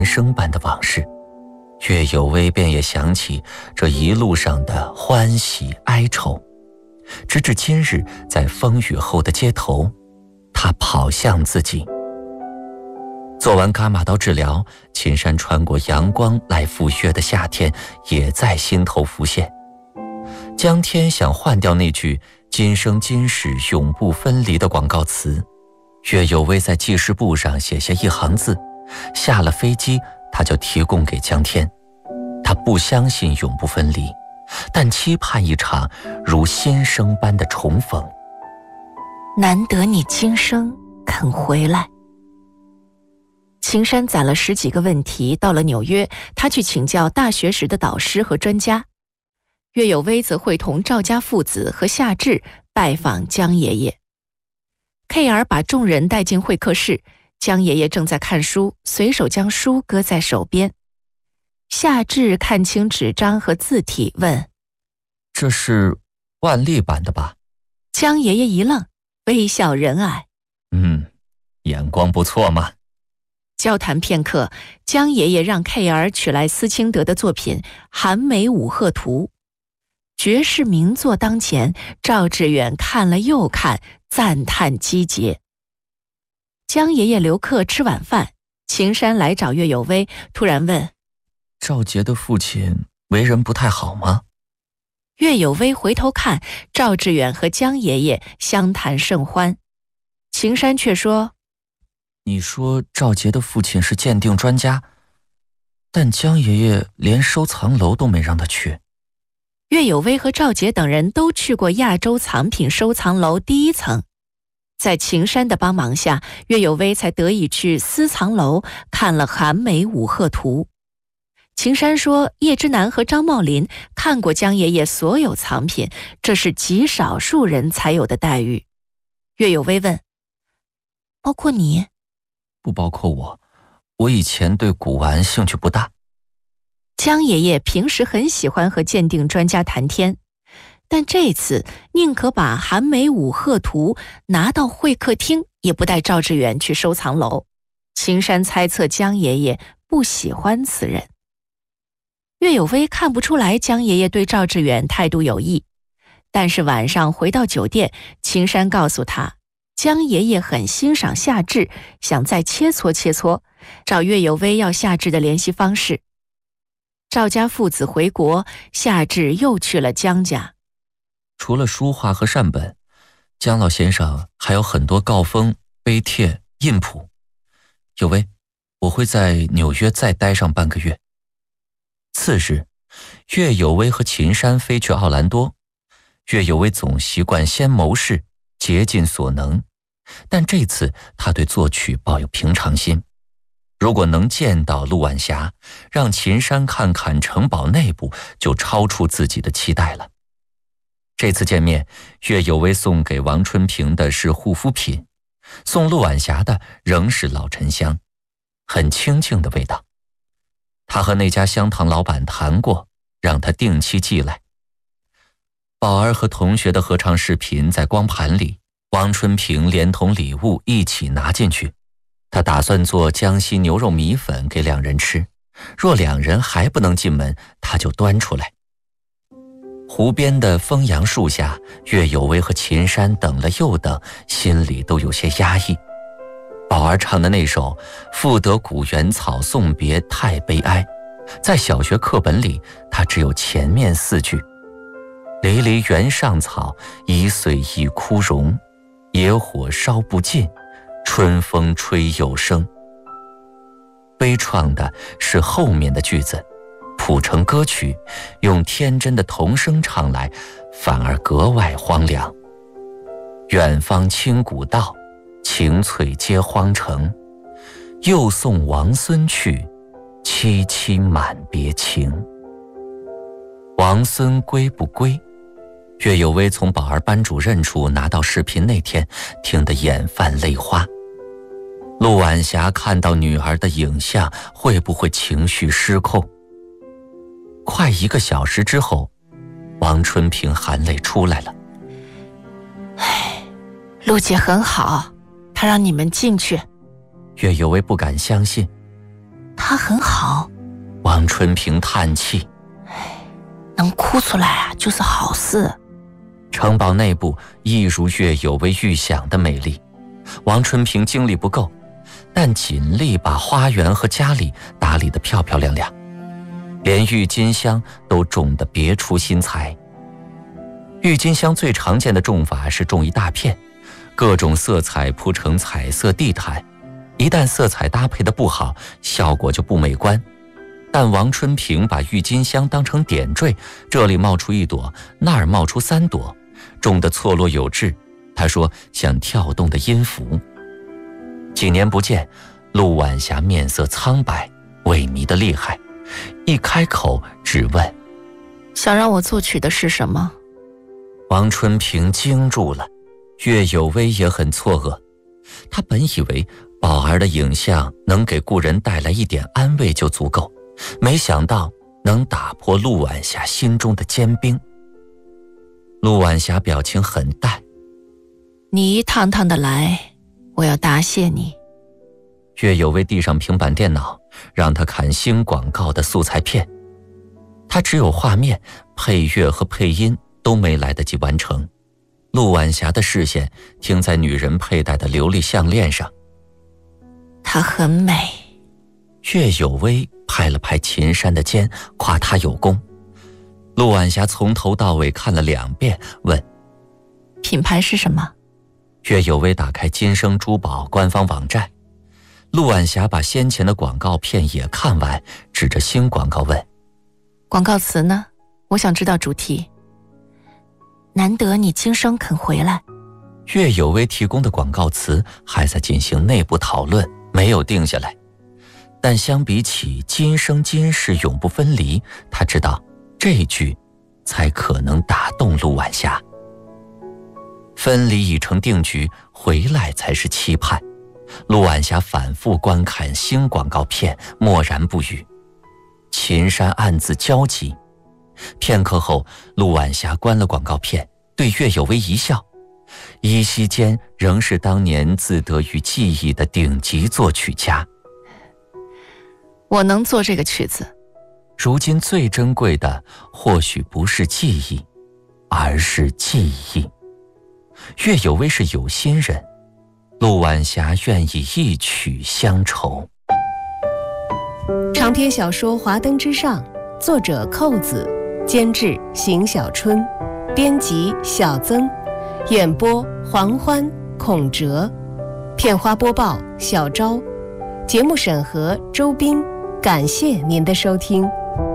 生般的往事，岳有微便也想起这一路上的欢喜哀愁。直至今日，在风雨后的街头，他跑向自己。做完伽马刀治疗，秦山穿过阳光来赴约的夏天也在心头浮现。江天想换掉那句今生今世永不分离的广告词，岳有微在记事簿上写下一行字，下了飞机他就提供给江天。他不相信永不分离，但期盼一场如新生般的重逢。 难得你今生肯回来。秦山攒了10几个问题，到了纽约，他去请教大学时的导师和专家。岳有微则会同赵家父子和夏至拜访江爷爷。K.R. 把众人带进会客室，江爷爷正在看书，随手将书搁在手边。夏至看清纸张和字体，问： 这是万历版的吧？ 江爷爷一愣，微笑仁蔼： 眼光不错嘛。 交谈片刻，江爷爷让 K.R. 取来斯钦德的作品《韩美武鹤图》。绝世名作当前，赵志远看了又看，赞叹击节。江爷爷留客吃晚饭，秦山来找岳有微，突然问： 赵杰的父亲为人不太好吗？ 岳有微回头看，赵志远和江爷爷相谈甚欢。秦山却说： 你说赵杰的父亲是鉴定专家，但江爷爷连收藏楼都没让他去。 岳有微和赵杰等人都去过亚洲藏品收藏楼第1层，在秦山的帮忙下，岳有微才得以去私藏楼看了《韩美武鹤图》。秦山说，叶之南和张茂林看过江爷爷所有藏品，这是极少数人才有的待遇。岳有微问：包括你？ 不包括我，我以前对古玩兴趣不大。 江爷爷平时很喜欢和鉴定专家谈天，但这次宁可把《韩美武鹤图》拿到会客厅，也不带赵志远去收藏楼。秦山猜测江爷爷不喜欢此人。岳有微看不出来江爷爷对赵志远态度有异，但是晚上回到酒店，秦山告诉他，江爷爷很欣赏夏至，想再切磋切磋，找岳有微要夏至的联系方式。赵家父子回国，夏至又去了江家。 除了书画和善本，江老先生还有很多告封、碑帖、印谱。有微，我会在纽约再待上半个月。次日，岳有微和秦山飞去奥兰多。岳有微总习惯先谋事，竭尽所能，但这次他对作曲抱有平常心。如果能见到陆晚霞，让秦山看看城堡内部，就超出自己的期待了。这次见面，岳有微送给王春平的是护肤品，送陆晚霞的仍是老沉香，很清静的味道。他和那家香堂老板谈过，让他定期寄来。宝儿和同学的合唱视频在光盘里，王春平连同礼物一起拿进去。他打算做江西牛肉米粉给2人吃，若2人还不能进门，他就端出来。湖边的枫杨树下，岳有微和秦山等了又等，心里都有些压抑。宝儿唱的那首《赋得古原草送别太悲哀》，在小学课本里，他只有前面4句：离离原上草，一岁一枯荣，野火烧不尽，春风吹又生。悲怆的是后面的句子，谱成歌曲，用天真的童声唱来，反而格外荒凉。远方清古道，晴翠接荒城，又送王孙去，萋萋满别情。王孙归不归？岳有微从宝儿班主任处拿到视频那天，听得眼泛泪花。陆晚霞看到女儿的影像，会不会情绪失控？快1个小时之后，王春平含泪出来了。 陆姐很好，她让你们进去。 岳有微不敢相信， 他很好。 王春平叹气， 能哭出来啊，就是好事。 城堡内部一如月有为预想的美丽，王春平精力不够，但尽力把花园和家里打理得漂漂亮亮，连郁金香都种得别出心裁。郁金香最常见的种法是种一大片，各种色彩铺成彩色地毯，一旦色彩搭配得不好，效果就不美观。但王春平把郁金香当成点缀，这里冒出一朵，那儿冒出3朵，种得错落有致。他说像跳动的音符。几年不见，陆晚霞面色苍白，萎靡得厉害，一开口只问： 想让我作曲的是什么？ 王春平惊住了，岳有为也很错愕。他本以为宝儿的影像能给故人带来一点安慰就足够，没想到能打破陆晚霞心中的坚冰。陆晚霞表情很淡： 你一趟趟的来，我要答谢你。 岳有为递上平板电脑，让他看新广告的素材片。他只有画面，配乐和配音都没来得及完成。陆晚霞的视线停在女人佩戴的琉璃项链上。 她很美。 岳有为拍了拍秦山的肩，夸他有功。陆晚霞从头到尾看了2遍，问： 品牌是什么？ 岳有为打开金生珠宝官方网站。陆晚霞把先前的广告片也看完，指着新广告问： 广告词呢？我想知道主题。难得你今生肯回来。 岳有为提供的广告词还在进行内部讨论，没有定下来。但相比起今生今世永不分离，他知道这句才可能打动陆晚霞。分离已成定局，回来才是期盼。陆晚霞反复观看新广告片，默然不语。秦山暗自焦急。片刻后，陆晚霞关了广告片，对岳有为一笑，依稀间仍是当年自得于技艺的顶级作曲家。 我能做这个曲子。 如今最珍贵的或许不是技艺，而是记忆。岳有为是有心人，陆晚霞愿意一曲相酬。 长篇小说《华灯之上》，作者寇子，监制邢小春，编辑小曾，演播黄欢、孔哲，片花播报小昭，节目审核周斌。感谢您的收听。